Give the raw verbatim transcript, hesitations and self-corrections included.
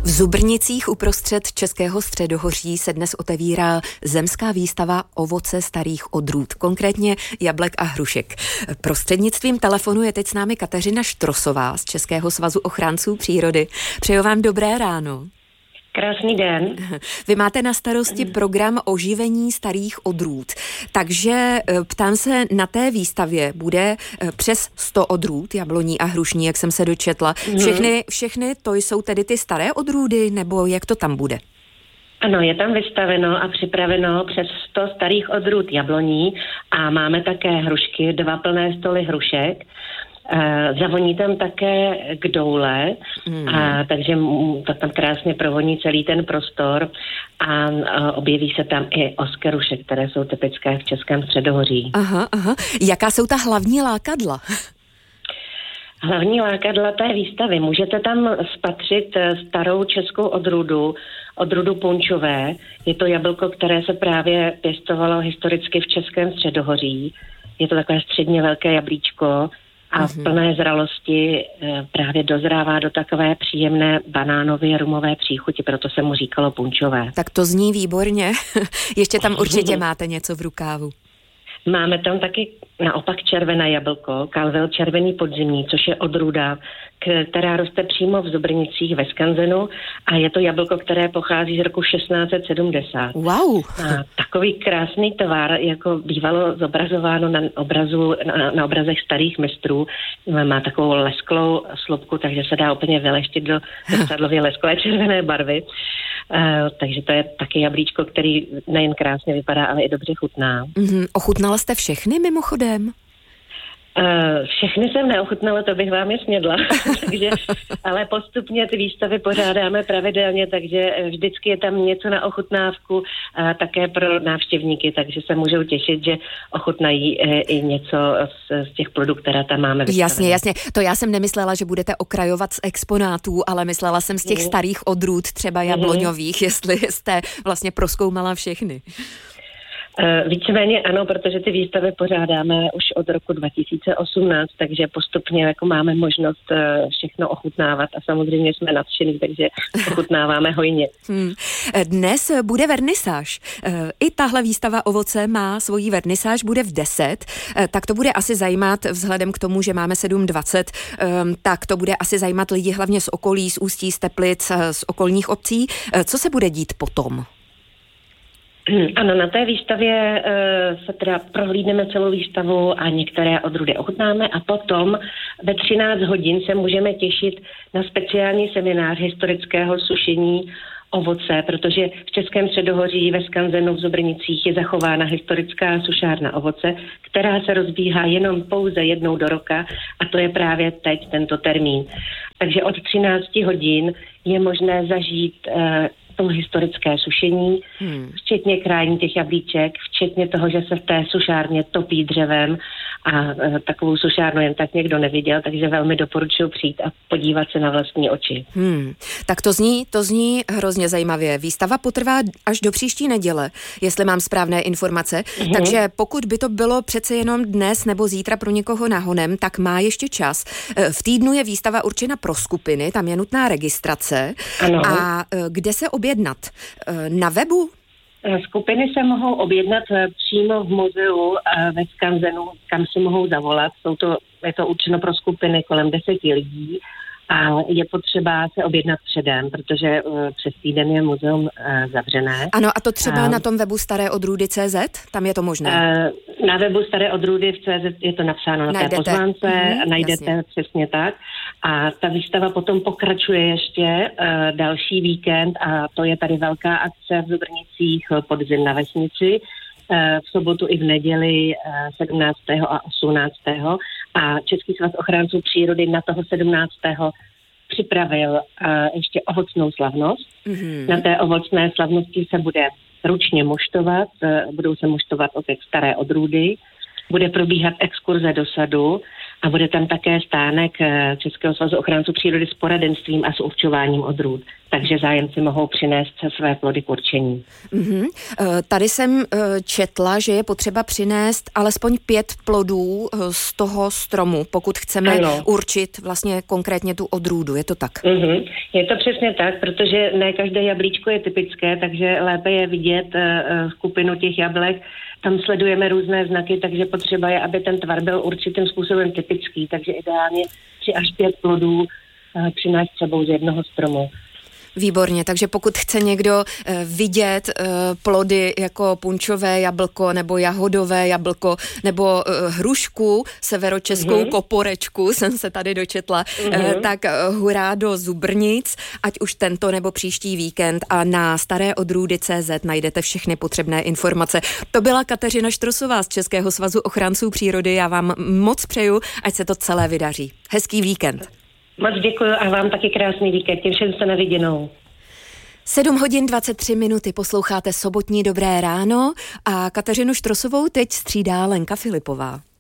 V Zubrnicích uprostřed Českého středohoří se dnes otevírá zemská výstava ovoce starých odrůd, konkrétně jablek a hrušek. Prostřednictvím telefonu je teď s námi Kateřina Štrosová z Českého svazu ochránců přírody. Přeju vám dobré ráno. Krásný den. Vy máte na starosti program oživení starých odrůd, takže ptám se, na té výstavě bude přes sto odrůd, jabloní a hrušní, jak jsem se dočetla. Všechny, všechny to jsou tedy ty staré odrůdy, nebo jak to tam bude? Ano, je tam vystaveno a připraveno přes sto starých odrůd jabloní a máme také hrušky, dva plné stoly hrušek. Uh, zavoní tam také k doule, hmm. a, takže to tam krásně provoní celý ten prostor a, a objeví se tam i oskeruše, které jsou typické v Českém středohoří. Aha, aha. Jaká jsou ta hlavní lákadla? Hlavní lákadla té výstavy. Můžete tam spatřit starou českou odrůdu, odrůdu punčové. Je to jablko, které se právě pěstovalo historicky v Českém středohoří. Je to takové středně velké jablíčko, a v plné zralosti e, právě dozrává do takové příjemné banánové rumové příchuti, proto se mu říkalo punčové. Tak to zní výborně. Ještě tam určitě máte něco v rukávu. Máme tam taky naopak červené jablko, Calvel červený podzimní, což je odrůda, která roste přímo v Zubrnicích ve Skanzenu a je to jablko, které pochází z roku šestnáct set sedmdesát. Wow! A takový krásný tvar, jako bývalo zobrazováno na obrazu, na, na obrazech starých mistrů, má takovou lesklou slupku, takže se dá úplně vyleštit do zrcadlově lesklé červené barvy. Uh, takže to je taky jablíčko, který nejen krásně vypadá, ale i dobře chutná. Mm-hmm. Ochutnala jste všechny mimochodem? Uh, všechny jsem neochutnala, to bych vám je snědla. takže, ale postupně ty výstavy pořádáme pravidelně, takže vždycky je tam něco na ochutnávku a také pro návštěvníky, takže se můžou těšit, že ochutnají e, i něco z, z těch plodů, které tam máme vystavené. Jasně, jasně. To já jsem nemyslela, že budete okrajovat z exponátů, ale myslela jsem z těch mm. starých odrůd, třeba jabloňových, mm. jestli jste vlastně prozkoumala všechny. Uh, víceméně ano, protože ty výstavy pořádáme už od roku dva tisíce osmnáct, takže postupně jako máme možnost uh, všechno ochutnávat a samozřejmě jsme nadšení, takže ochutnáváme hojně. Hmm. Dnes bude vernisáž. I tahle výstava ovoce má svoji vernisáž, bude v deset, tak to bude asi zajímat vzhledem k tomu, že máme sedm dvacet, tak to bude asi zajímat lidi hlavně z okolí, z Ústí, z Teplic, z okolních obcí. Co se bude dít potom? Ano, na té výstavě uh, se teda prohlídneme celou výstavu a některé odrůdy ochutnáme a potom ve třináct hodin se můžeme těšit na speciální seminář historického sušení ovoce, protože v Českém středohoří ve Skanzenu v Zubrnicích je zachována historická sušárna ovoce, která se rozbíhá jenom pouze jednou do roka a to je právě teď tento termín. Takže od třináct hodin je možné zažít uh, to historické sušení, hmm. včetně krájení těch jablíček, včetně toho, že se v té sušárně topí dřevem a e, takovou sušárnu jen tak někdo neviděl, takže velmi doporučuji přijít a podívat se na vlastní oči. Hmm. Tak to zní, to zní hrozně zajímavě. Výstava potrvá až do příští neděle, jestli mám správné informace, hmm. takže pokud by to bylo přece jenom dnes nebo zítra pro někoho nahonem, tak má ještě čas. V týdnu je výstava určena pro skupiny, tam je nutná registrace. Ano. A kde se objednat? Na webu? Skupiny se mohou objednat přímo v muzeu ve Skanzenu, kam si mohou zavolat. Jsou to, je to určeno pro skupiny kolem deseti lidí a je potřeba se objednat předem, protože přes týden je muzeum zavřené. Ano, a to třeba a, na tom webu staré odrůdy tečka cé zet? Tam je to možné? Na webu staré odrůdy tečka cé zet je to napsáno na najdete. Té pozvánce, mm-hmm, najdete jasně. Přesně tak. A ta výstava potom pokračuje ještě uh, další víkend a to je tady velká akce v Zubrnicích podzim na vesnici. Uh, v sobotu i v neděli uh, sedmnáctého a osmnáctého a Český svaz ochránců přírody na toho sedmnáctého připravil uh, ještě ovocnou slavnost. Mm-hmm. Na té ovocné slavnosti se bude ručně moštovat, uh, budou se moštovat opět staré odrůdy, bude probíhat exkurze do sadu a bude tam také stánek Českého svazu ochránců přírody s poradenstvím a s určováním odrůd. Takže zájemci mohou přinést své plody k určení. Mm-hmm. Tady jsem četla, že je potřeba přinést alespoň pět plodů z toho stromu, pokud chceme ano. určit vlastně konkrétně tu odrůdu. Je to tak? Mm-hmm. Je to přesně tak, protože ne každé jablíčko je typické, takže lépe je vidět skupinu těch jablek. Tam sledujeme různé znaky, takže potřeba je, aby ten tvar byl určitým způsobem typický, takže ideálně tři až pět plodů přinést sebou z jednoho stromu. Výborně, takže pokud chce někdo vidět plody jako punčové jablko nebo jahodové jablko nebo hrušku, severočeskou mm-hmm. koporečku, jsem se tady dočetla, mm-hmm. tak hurá do Zubrnic, ať už tento nebo příští víkend a na staré odrůdy tečka cé zet najdete všechny potřebné informace. To byla Kateřina Štrosová z Českého svazu ochránců přírody. Já vám moc přeju, ať se to celé vydaří. Hezký víkend. Moc děkuji a vám taky krásný víkend. Těm všem se na viděnou. sedm hodin dvacet tři minuty posloucháte sobotní Dobré ráno a Kateřinu Štrosovou teď střídá Lenka Filipová.